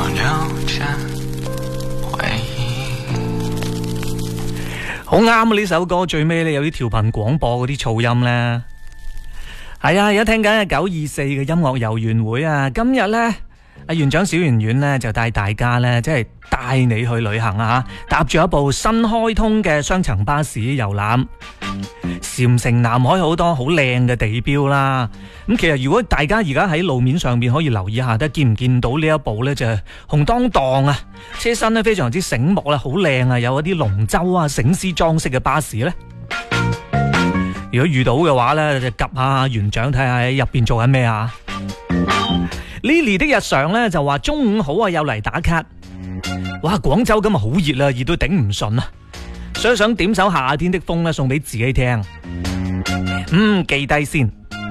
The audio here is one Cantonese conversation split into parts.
好啱啊！呢首歌最尾咧有啲調頻廣播嗰啲噪音咧，係啊！而家聽緊係924嘅音樂遊園會啊！今日咧，阿園長小圓圓咧就帶大家咧，即係帶你去旅行啊！搭住一部新開通嘅雙層巴士遊覽，禪城南海好多好靚嘅地標啦。咁其實如果大家而家喺路面上邊可以留意下，得見唔見到呢一部咧就係紅當當啊，車身咧非常之醒目啦，好靚啊，有一啲龍舟啊、醒獅裝飾嘅巴士咧。如果遇到嘅話咧，就及下園長睇下喺入邊做緊咩啊。Lily 的日常咧就話中午好啊，又嚟打卡。哇，廣州今日好熱啦，熱到頂唔順啊，所以想點首夏天的風咧送俾自己聽。記低先。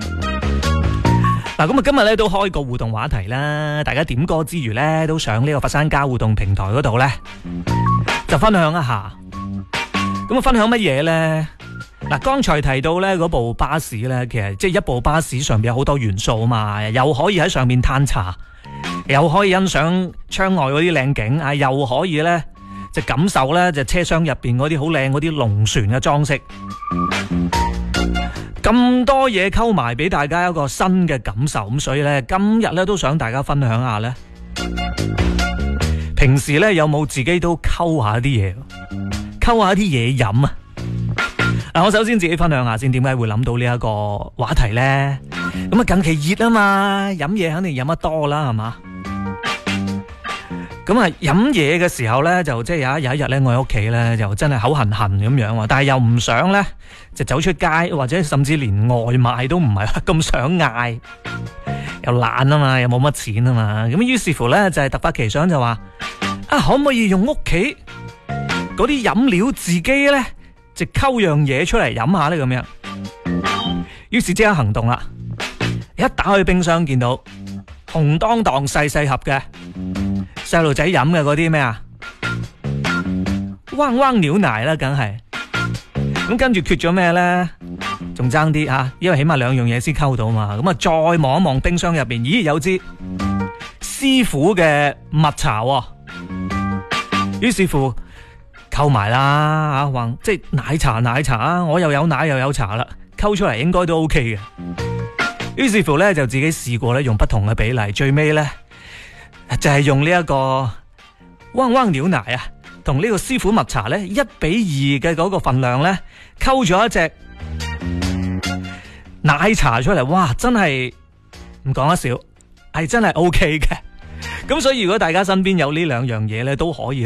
嗱，咁啊今日咧都開個互動話題啦，大家點歌之餘咧都上呢個佛山家互動平台嗰度咧就分享一下。咁啊分享乜嘢咧？嗱，剛才提到咧嗰部巴士咧，其實即係一部巴士上邊有好多元素啊嘛，又可以喺上面嘆茶，又可以欣賞窗外嗰啲靚景啊，又可以咧就感受咧就車廂入邊嗰啲好靚嗰啲龍船嘅裝飾，咁多嘢溝埋俾大家一個新嘅感受。咁所以咧今日咧都想大家分享下咧，平時咧有冇自己都溝下啲嘢，溝下啲嘢飲啊？我首先自己分享下先，點解會諗到呢一個話題呢？咁啊，近期熱啊嘛，飲嘢肯定飲得多啦，係嘛？咁啊，飲嘢嘅時候呢，就即係有一日呢，我喺屋企呢，就真係口痕痕咁樣，但係又唔想呢，就走出街，或者甚至連外賣都唔係咁想嗌，又懶啊嘛，又冇乜錢啊嘛，咁於是乎呢，就係突發奇想就話可唔可以用屋企嗰啲飲料自己呢？就溝樣嘢出嚟飲下呢咁樣，於是即刻行動啦！一打開冰箱見到紅當當細細盒嘅細路仔飲嘅嗰啲咩啊，汪汪牛奶啦，梗係咁跟住缺咗咩咧？仲爭啲吓，因為起碼兩樣嘢先溝到嘛。咁啊，再望一望冰箱入邊，咦，有支師傅嘅蜜茶喎。於是乎溝埋啦吓，即係奶茶啊！我又有奶又有茶啦，溝出嚟應該都 OK 嘅。於是乎咧，就自己試過咧，用不同嘅比例，最尾咧就係用呢一個汪汪牛奶啊，同呢個師傅蜜茶咧1:2嘅嗰個份量咧，溝咗一隻奶茶出嚟，哇！真係唔講得少，係真係 OK 嘅。咁所以如果大家身邊有呢兩樣嘢咧，都可以。